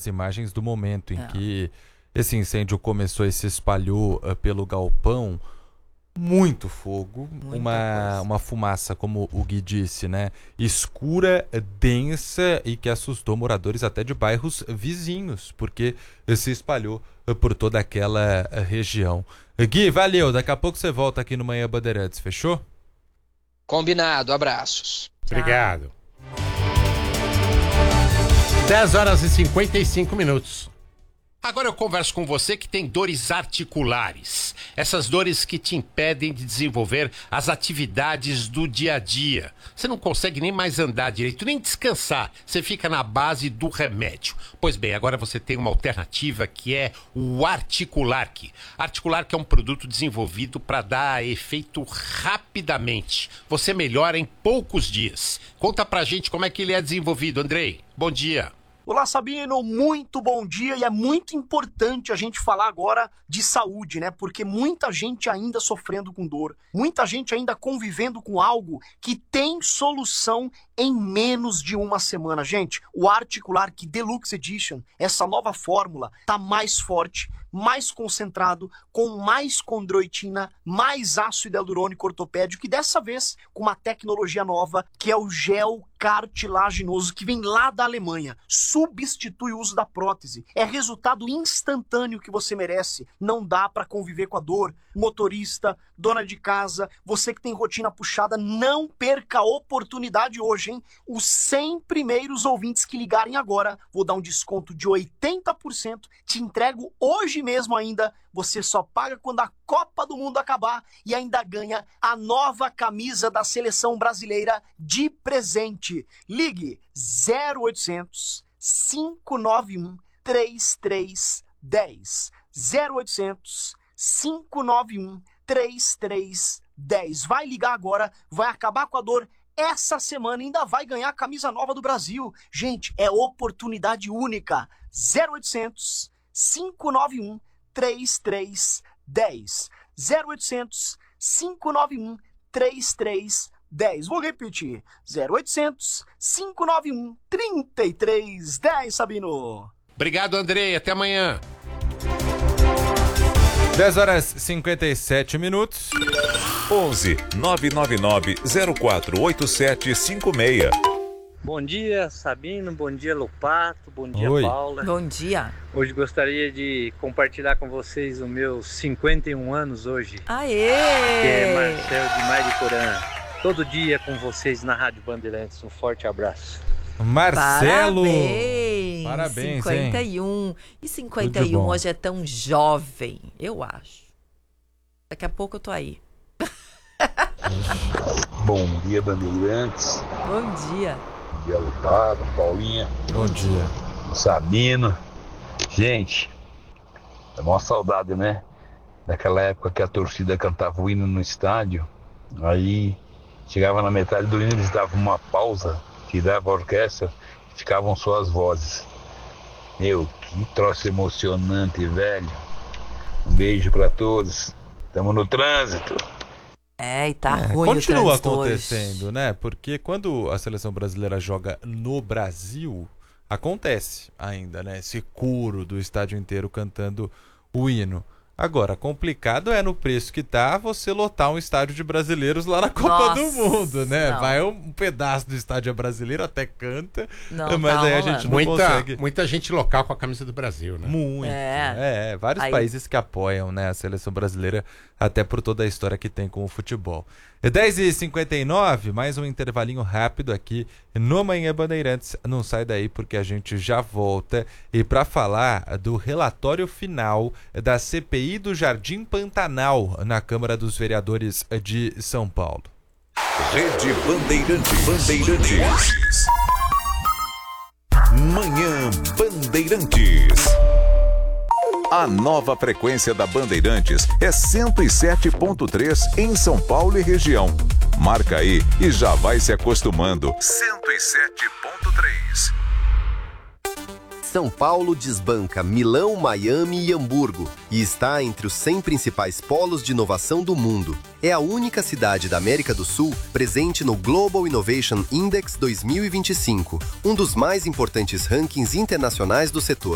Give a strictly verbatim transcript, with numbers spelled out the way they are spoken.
imagens do momento em é. que esse incêndio começou e se espalhou uh, pelo galpão. Muito fogo, uma, uma fumaça, como o Gui disse, né? Escura, densa e que assustou moradores até de bairros vizinhos, porque se espalhou por toda aquela região. Gui, valeu, daqui a pouco você volta aqui no Manhã Bandeirantes, fechou? Combinado, abraços. Tchau. Obrigado. dez horas e cinquenta e cinco minutos. Agora eu converso com você que tem dores articulares. Essas dores que te impedem de desenvolver as atividades do dia a dia. Você não consegue nem mais andar direito, nem descansar. Você fica na base do remédio. Pois bem, agora você tem uma alternativa que é o Articulark. Articulark é um produto desenvolvido para dar efeito rapidamente. Você melhora em poucos dias. Conta pra gente como é que ele é desenvolvido, Andrei. Bom dia. Olá, Sabino, muito bom dia, e é muito importante a gente falar agora de saúde, né? Porque muita gente ainda sofrendo com dor, muita gente ainda convivendo com algo que tem solução em menos de uma semana. Gente, o Articulark Deluxe Edition, essa nova fórmula, tá mais forte, mais concentrado, com mais condroitina, mais ácido hialurônico ortopédico, e dessa vez com uma tecnologia nova, que é o gel cartilaginoso, que vem lá da Alemanha. Substitui o uso da prótese. É resultado instantâneo que você merece. Não dá para conviver com a dor. Motorista, dona de casa, você que tem rotina puxada, não perca a oportunidade hoje, hein? Os cem primeiros ouvintes que ligarem agora, vou dar um desconto de oitenta por cento, te entrego hoje mesmo ainda. Você só paga quando a Copa do Mundo acabar e ainda ganha a nova camisa da seleção brasileira de presente. Ligue zero oitocentos, cinco nove um, três três um zero. zero oitocentos, cinco nove um, três três um zero. Vai ligar agora, vai acabar com a dor essa semana, ainda vai ganhar a camisa nova do Brasil. Gente, é oportunidade única. zero oitocentos, cinco nove um, três três um zero. zero oitocentos, cinco nove um, três três um zero. Vou repetir. zero oitocentos, cinco nove um, três três um zero, Sabino. Obrigado, Andrei. Até amanhã. dez horas e cinquenta e sete minutos. onze, nove nove nove, zero quatro oito sete cinco seis. Bom dia, Sabino. Bom dia, Lopato. Bom dia, Oi. Paula. Bom dia. Hoje gostaria de compartilhar com vocês os meus cinquenta e um anos hoje. Aê! Que é Marcelo de Mariporã. Todo dia com vocês na Rádio Bandeirantes. Um forte abraço. Marcelo! Parabéns! Parabéns, cinquenta e um. E cinquenta e um hoje é tão jovem, eu acho. Daqui a pouco eu tô aí. Bom dia, Bandeirantes. Bom dia. Bom dia, Lutado, Paulinha. Bom dia. Sabino. Gente, é uma saudade, né? Daquela época que a torcida cantava o hino no estádio. Aí chegava na metade do hino, eles davam uma pausa, tirava a orquestra e ficavam só as vozes. Meu, que troço emocionante, velho. Um beijo pra todos. Tamo no trânsito. É, e tá É, ruim continua o trânsito acontecendo, hoje. né? Porque quando a seleção brasileira joga no Brasil, acontece ainda, né? Esse coro do estádio inteiro cantando o hino. Agora, complicado é no preço que tá você lotar um estádio de brasileiros lá na Copa Nossa, do Mundo, né? não. Vai um pedaço do estádio brasileiro, até canta, Não, mas tá aí a rolando. gente não Muita, consegue... muita gente local com a camisa do Brasil, né? Muito. É. É, vários Aí- países que apoiam, né, a seleção brasileira, até por toda a história que tem com o futebol. dez e cinquenta e nove, mais um intervalinho rápido aqui no Manhã Bandeirantes. Não sai daí porque a gente já volta. E para falar do relatório final da C P I do Jardim Pantanal na Câmara dos Vereadores de São Paulo. Rede Bandeirantes. Bandeirantes. Manhã Bandeirantes. A nova frequência da Bandeirantes é cento e sete ponto três em São Paulo e região. Marca aí e já vai se acostumando. cento e sete ponto três. São Paulo desbanca Milão, Miami e Hamburgo e está entre os cem principais polos de inovação do mundo. É a única cidade da América do Sul presente no Global Innovation Index dois mil e vinte e cinco, um dos mais importantes rankings internacionais do setor.